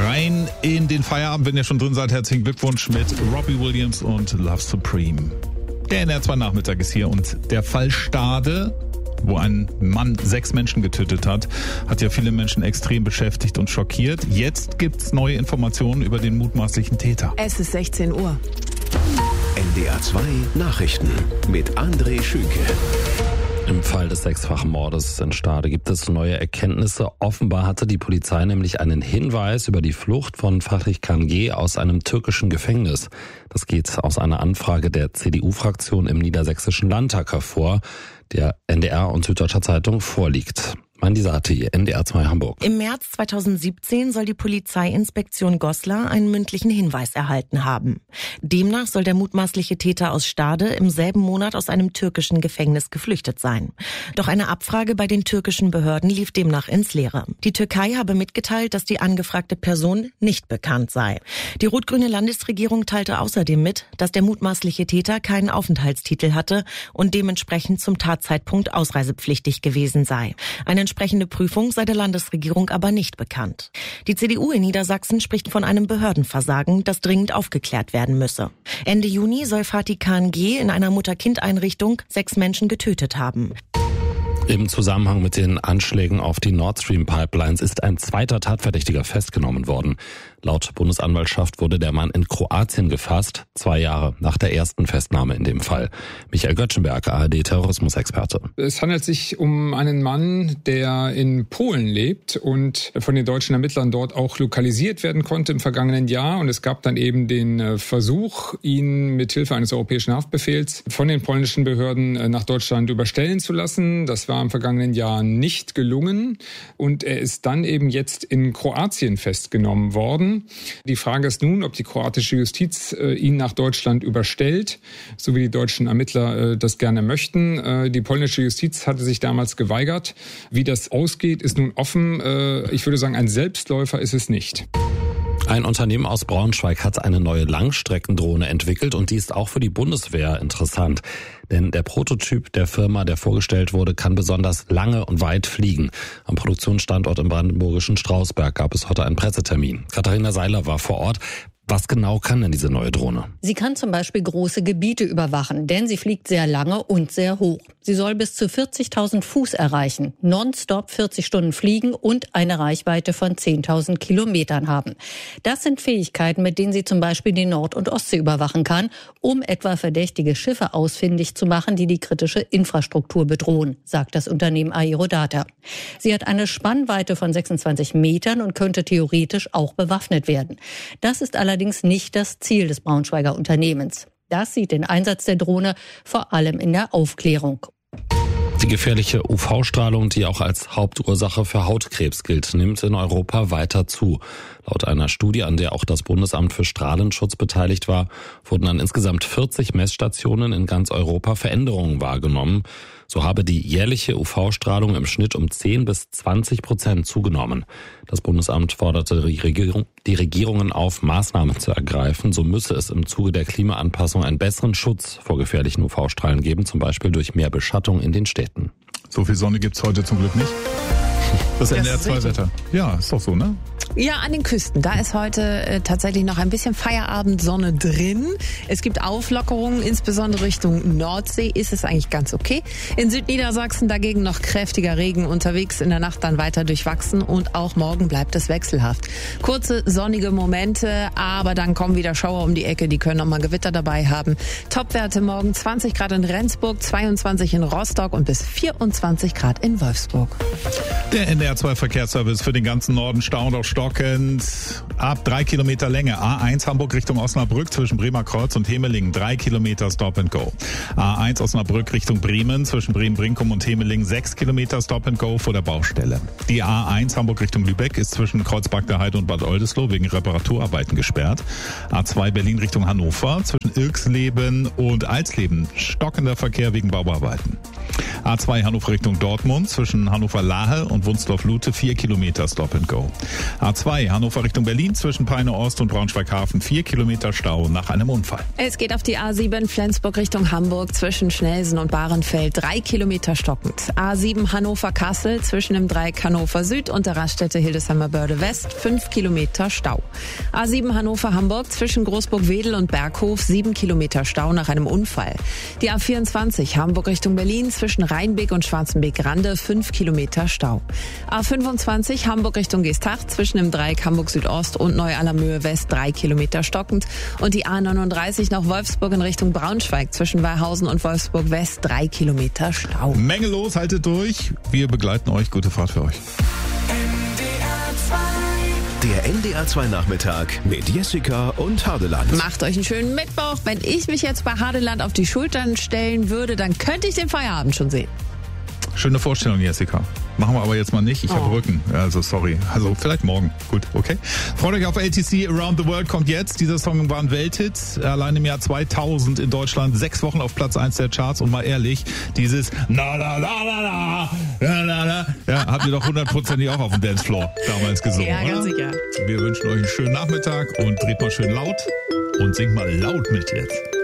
Rein in den Feierabend, wenn ihr schon drin seid, herzlichen Glückwunsch mit Robbie Williams und Love Supreme. Der NDR2 Nachmittag ist hier und der Fall Stade, wo ein Mann 6 Menschen getötet hat ja viele Menschen extrem beschäftigt und schockiert. Jetzt gibt's neue Informationen über den mutmaßlichen Täter. Es ist 16 Uhr. NDR2 Nachrichten mit André Schünke. Im Fall des 6-fachen Mordes in Stade gibt es neue Erkenntnisse. Offenbar hatte die Polizei nämlich einen Hinweis über die Flucht von Fatih Kangé aus einem türkischen Gefängnis. Das geht aus einer Anfrage der CDU-Fraktion im Niedersächsischen Landtag hervor, der NDR und Süddeutscher Zeitung vorliegt. Mandi Sati, NDR2 Hamburg. Im März 2017 soll die Polizeiinspektion Goslar einen mündlichen Hinweis erhalten haben. Demnach soll der mutmaßliche Täter aus Stade im selben Monat aus einem türkischen Gefängnis geflüchtet sein. Doch eine Abfrage bei den türkischen Behörden lief demnach ins Leere. Die Türkei habe mitgeteilt, dass die angefragte Person nicht bekannt sei. Die rot-grüne Landesregierung teilte außerdem mit, dass der mutmaßliche Täter keinen Aufenthaltstitel hatte und dementsprechend zum Tatzeitpunkt ausreisepflichtig gewesen sei. Eine entsprechende Prüfung sei der Landesregierung aber nicht bekannt. Die CDU in Niedersachsen spricht von einem Behördenversagen, das dringend aufgeklärt werden müsse. Ende Juni soll Fatih Kangé in einer Mutter-Kind-Einrichtung 6 Menschen getötet haben. Im Zusammenhang mit den Anschlägen auf die Nord Stream Pipelines ist ein zweiter Tatverdächtiger festgenommen worden. Laut Bundesanwaltschaft wurde der Mann in Kroatien gefasst, 2 Jahre nach der ersten Festnahme in dem Fall. Michael Göttschenberg, ARD-Terrorismusexperte. Es handelt sich um einen Mann, der in Polen lebt und von den deutschen Ermittlern dort auch lokalisiert werden konnte im vergangenen Jahr. Und es gab dann eben den Versuch, ihn mithilfe eines europäischen Haftbefehls von den polnischen Behörden nach Deutschland überstellen zu lassen. Das war im vergangenen Jahr nicht gelungen. Und er ist dann eben jetzt in Kroatien festgenommen worden. Die Frage ist nun, ob die kroatische Justiz ihn nach Deutschland überstellt, so wie die deutschen Ermittler das gerne möchten. Die polnische Justiz hatte sich damals geweigert. Wie das ausgeht, ist nun offen. Ich würde sagen, ein Selbstläufer ist es nicht. Ein Unternehmen aus Braunschweig hat eine neue Langstreckendrohne entwickelt und die ist auch für die Bundeswehr interessant. Denn der Prototyp der Firma, der vorgestellt wurde, kann besonders lange und weit fliegen. Am Produktionsstandort im brandenburgischen Strausberg gab es heute einen Pressetermin. Katharina Seiler war vor Ort. Was genau kann denn diese neue Drohne? Sie kann zum Beispiel große Gebiete überwachen, denn sie fliegt sehr lange und sehr hoch. Sie soll bis zu 40.000 Fuß erreichen, nonstop 40 Stunden fliegen und eine Reichweite von 10.000 Kilometern haben. Das sind Fähigkeiten, mit denen sie zum Beispiel die Nord- und Ostsee überwachen kann, um etwa verdächtige Schiffe ausfindig zu machen, die die kritische Infrastruktur bedrohen, sagt das Unternehmen Aerodata. Sie hat eine Spannweite von 26 Metern und könnte theoretisch auch bewaffnet werden. Das ist allerdings nicht das Ziel des Braunschweiger Unternehmens. Das sieht den Einsatz der Drohne vor allem in der Aufklärung. Die gefährliche UV-Strahlung, die auch als Hauptursache für Hautkrebs gilt, nimmt in Europa weiter zu. Laut einer Studie, an der auch das Bundesamt für Strahlenschutz beteiligt war, wurden an insgesamt 40 Messstationen in ganz Europa Veränderungen wahrgenommen. So habe die jährliche UV-Strahlung im Schnitt um 10-20% zugenommen. Das Bundesamt forderte die Regierungen auf, Maßnahmen zu ergreifen. So müsse es im Zuge der Klimaanpassung einen besseren Schutz vor gefährlichen UV-Strahlen geben, zum Beispiel durch mehr Beschattung in den Städten. So viel Sonne gibt's heute zum Glück nicht. Das NDR2-Wetter. Ja, ist doch so, ne? Ja, an den Küsten. Da ist heute tatsächlich noch ein bisschen Feierabendsonne drin. Es gibt Auflockerungen, insbesondere Richtung Nordsee ist es eigentlich ganz okay. In Südniedersachsen dagegen noch kräftiger Regen unterwegs, in der Nacht dann weiter durchwachsen und auch morgen bleibt es wechselhaft. Kurze sonnige Momente, aber dann kommen wieder Schauer um die Ecke, die können nochmal Gewitter dabei haben. Topwerte morgen 20 Grad in Rendsburg, 22 in Rostock und bis 24 Grad in Wolfsburg. Der NDR2-Verkehrsservice für den ganzen Norden stauend auf stockend. Ab 3 Kilometer Länge. A1 Hamburg Richtung Osnabrück zwischen Bremer Kreuz und Hemelingen. 3 Kilometer Stop and Go. A1 Osnabrück Richtung Bremen zwischen Bremen-Brinkum und Hemelingen. 6 Kilometer Stop and Go vor der Baustelle. Die A1 Hamburg Richtung Lübeck ist zwischen Kreuzberg der Heide und Bad Oldesloe wegen Reparaturarbeiten gesperrt. A2 Berlin Richtung Hannover zwischen Ilksleben und Alsleben. Stockender Verkehr wegen Bauarbeiten. A2 Hannover Richtung Dortmund zwischen Hannover-Lahe und Wunsdorf-Lute 4 Kilometer Stop and Go. A2 Hannover Richtung Berlin zwischen Peine Ost und Braunschweig-Hafen 4 Kilometer Stau nach einem Unfall. Es geht auf die A7 Flensburg Richtung Hamburg zwischen Schnelsen und Bahrenfeld 3 Kilometer stockend. A7 Hannover-Kassel zwischen dem Dreieck Hannover Süd und der Raststätte Hildesheimer-Börde West 5 Kilometer Stau. A7 Hannover-Hamburg zwischen Großburg-Wedel und Berghof 7 Kilometer Stau nach einem Unfall. Die A24 Hamburg Richtung Berlin zwischen Rheinbeek und Schwarzenbeek-Rande 5 Kilometer Stau. A25 Hamburg Richtung Geesthacht zwischen dem Dreieck Hamburg Südost und Neu-Allermöhe West 3 Kilometer stockend. Und die A39 nach Wolfsburg in Richtung Braunschweig zwischen Weihausen und Wolfsburg West 3 Kilometer Stau. Menge los, haltet durch. Wir begleiten euch. Gute Fahrt für euch. Der NDR 2 Nachmittag mit Jessica und Hadeland. Macht euch einen schönen Mittwoch. Wenn ich mich jetzt bei Hadeland auf die Schultern stellen würde, dann könnte ich den Feierabend schon sehen. Schöne Vorstellung, Jessica. Machen wir aber jetzt mal nicht. Ich habe Rücken. Also sorry. Also vielleicht morgen. Gut, okay. Freut euch auf LTC Around the World kommt jetzt. Dieser Song war ein Welthit. Allein im Jahr 2000 in Deutschland 6 Wochen auf Platz 1 der Charts. Und mal ehrlich, dieses na la la la la la la la, ja, habt ihr doch 100%ig auch auf dem Dancefloor damals gesungen, Ja, ganz oder? sicher. Wir wünschen euch einen schönen Nachmittag und dreht mal schön laut und singt mal laut mit jetzt.